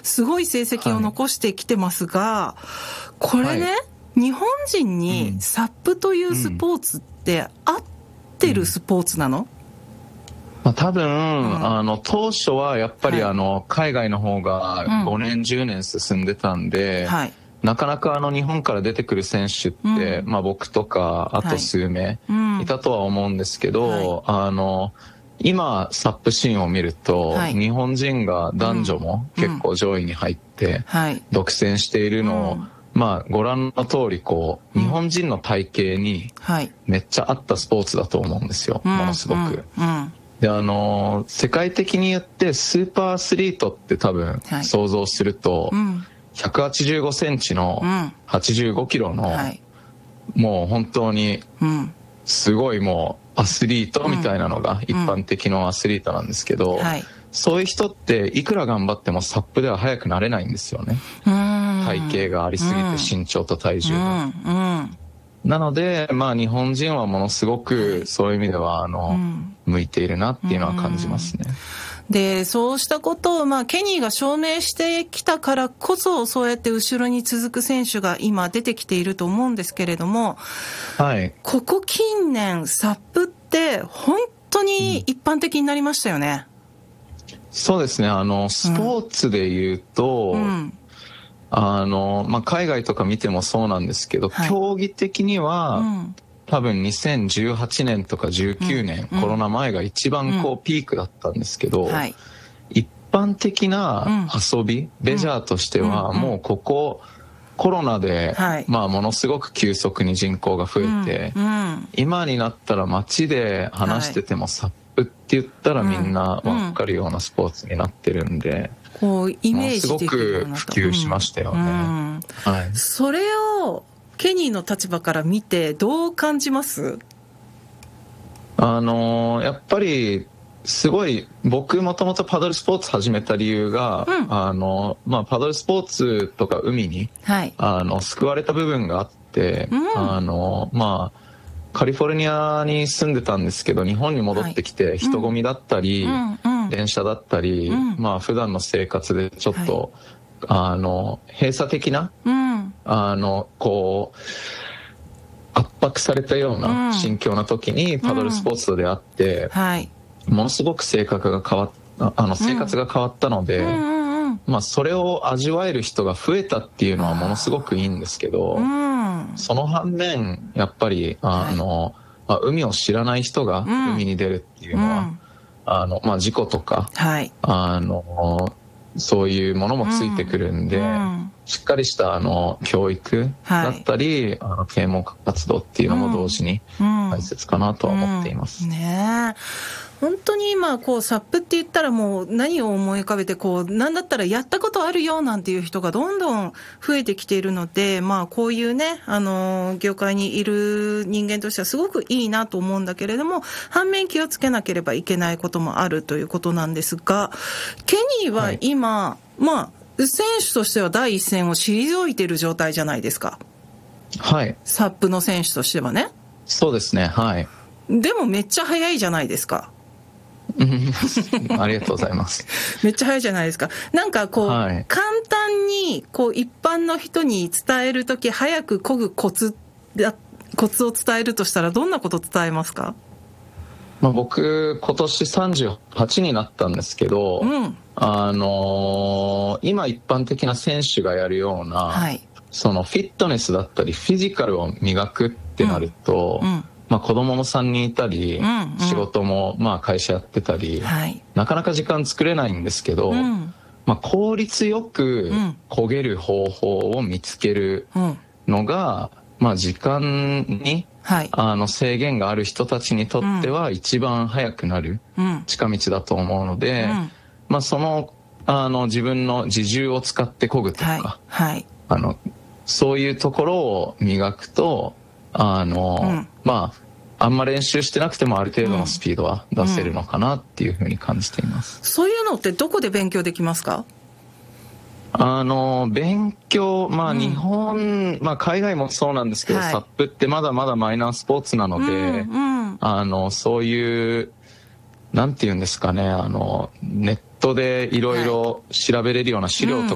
すごい成績を残してきてますが、これね、日本人にサップというスポーツって合ってるスポーツなの？ 多分、当初はやっぱり海外の方が5年、10年進んでたんで、なかなか日本から出てくる選手って、僕とかあと数名いたとは思うんですけど、今サップシーンを見ると、日本人が男女も結構上位に入って独占しているのを、ご覧の通り日本人の体型にめっちゃ合ったスポーツだと思うんですよ、ものすごく。で世界的に言ってスーパーアスリートって多分想像すると、185センチの85キロの、もう本当にすごいもうアスリートみたいなのが一般的なアスリートなんですけど、そういう人っていくら頑張ってもサップでは速くなれないんですよね。体型がありすぎて、身長と体重が。なので、日本人はものすごくそういう意味では向いているなっていうのは感じますね。 で、そうしたことをケニーが証明してきたからこそ、そうやって後ろに続く選手が今出てきていると思うんですけれども、ここ近年サップって本当に一般的になりましたよね。 そうですね。スポーツで言うと、海外とか見てもそうなんですけど、競技的には、多分2018年とか19年、コロナ前が一番ピークだったんですけど、一般的な遊び、レジャーとしてはもうここコロナで、ものすごく急速に人口が増えて、今になったら街で話しててもサップって言ったらみんな分かるようなスポーツになってるんで、 イメージできるようになった。 すごく普及しましたよね。 それをケニーの立場から見てどう感じます？ やっぱりすごい、僕もともとパドルスポーツ始めた理由が、パドルスポーツとか海に、救われた部分があって、カリフォルニアに住んでたんですけど、日本に戻ってきて人混みだったり、電車だったり、普段の生活でちょっと、閉鎖的な、圧迫されたような心境な時にパドルスポーツと出会って、ものすごく生活が変わったので、それを味わえる人が増えたっていうのはものすごくいいんですけど、その反面やっぱり海を知らない人が海に出るっていうのは、事故とか、そういうものもついてくるんで、しっかりした教育だったり、啓蒙活動っていうのも同時に大切かなとは思っています。 本当に今サップって言ったらもう何を思い浮かべてなんだったらやったことあるよなんていう人がどんどん増えてきているので、こういうね業界にいる人間としてはすごくいいなと思うんだけれども、反面気をつけなければいけないこともあるということなんですが、ケニーは今、選手としては第一線を退いている状態じゃないですか。サップの選手としてはね。 そうですね。 でもめっちゃ速いじゃないですか。 ありがとうございます。 めっちゃ早いじゃないですか。なんか簡単に一般の人に伝えるとき早く漕ぐコツを伝えるとしたらどんなこと伝えますか？ 僕今年38になったんですけど、今一般的な選手がやるような、そのフィットネスだったりフィジカルを磨くってなると、子供も3人いたり、仕事も会社やってたり、なかなか時間作れないんですけど、効率よく漕げる方法を見つけるのが、時間に制限がある人たちにとっては一番速くなる近道だと思うので、その自分の自重を使って漕ぐとか、そういうところを磨くとあんま練習してなくてもある程度のスピードは出せるのかなっていうふうに感じています。 そういうのってどこで勉強できますか？ 勉強、日本、海外もそうなんですけど、サップってまだまだマイナースポーツなので、そういうなんていうんですかね、ネットでいろいろ調べれるような資料とか